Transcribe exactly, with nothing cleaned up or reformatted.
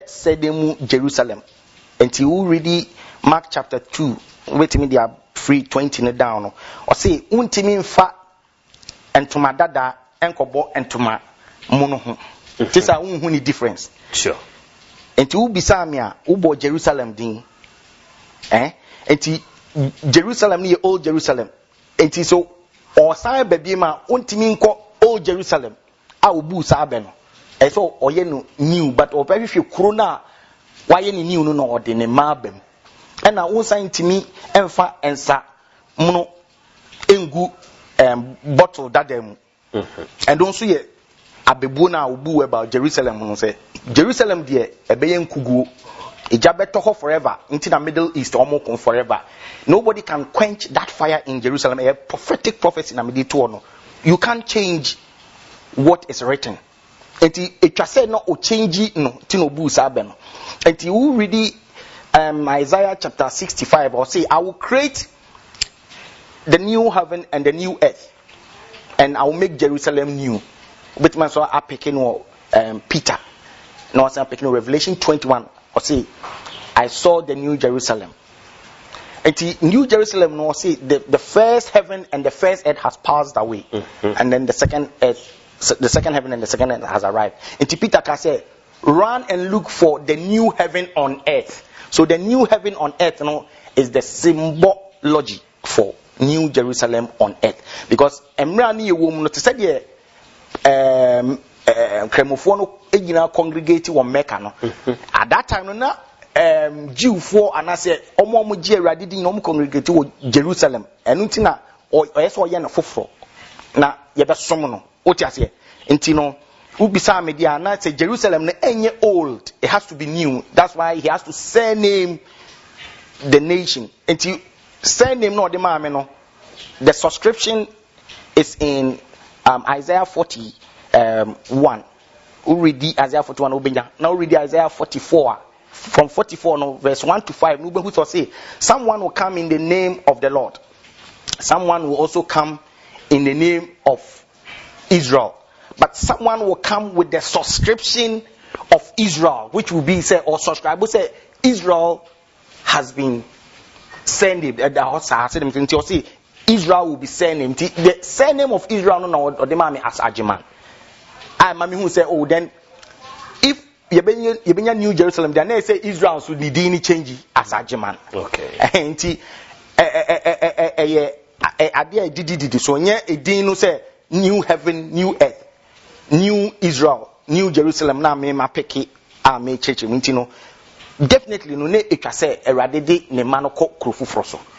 Sedemu Jerusalem. And you read Mark chapter two, wait me they are free twenty ne down. Or say untimi fa entuma dada enkobo entuma mono ho. This are unhu ni difference. Sure. And you bisa me a ubo Jerusalem din. Eh? And Jerusalem ni old Jerusalem. And so or say baby ma untimi nko old Jerusalem. A ubu sa be no. E so oye no new but o pe hwe kuro na waye ni new no no ode ne mabem. E na wo san timi emfa ensa mono engu um, bottle dadam. Mhm. And also ye abebu na ubu about Jerusalem no say Jerusalem there ebeye nkuguo eja beto ho forever into the Middle East omo kon forever. Nobody can quench that fire in Jerusalem. A prophetic prophecy na me to no. You can't change what is written. Enti etwa say no o change no ti no bu sa be no. Enti you read um, Isaiah chapter sixty-five or say I will create the new heaven and the new earth and I will make Jerusalem new. But man so I pick no um Peter. No I say picking Revelation twenty-one or say I saw the new Jerusalem. Enti new Jerusalem no say the, the first heaven and the first earth has passed away. Mm-hmm. And then the second earth the second heaven and the second earth has arrived. And Peter can say, run and look for the new heaven on earth. So the new heaven on earth, you know, is the symbology for New Jerusalem on earth. Because Emrani woman not said here um Kremofono ejina congregate won Mecca no. At that time no um Jew for and I say omo omo ji awrade din no congregate wo Jerusalem. Enu ntina oyeso ye na foforo. Na ye be som no. Otiase nti no ubisa media na say Jerusalem na enye old, it has to be new. That's why he has to surname the nation. Nti surname no the mama no, the subscription is in um, Isaiah forty um, one. We read Isaiah forty-one obenya. Now read Isaiah forty-four. From forty-four no verse one to five no who say someone will come in the name of the Lord. Someone will also come in the name of Israel, but someone will come with the subscription of Israel, which will be say or subscribe. We say Israel has been surname. The house has said them. See, Israel will be surname. The surname of Israel no or the mami as Ajiman. I mami who say oh then if you benya New Jerusalem then they say Israel should need any change as Ajiman. Okay. And eh eh eh eh eh eh adia didi didi so nye edin no say new heaven, new earth, new Israel, new Jerusalem. Na me ma peke a me church minti no. Definitely no ne etwa say erade de ne ma no kɔ kuro foforo so.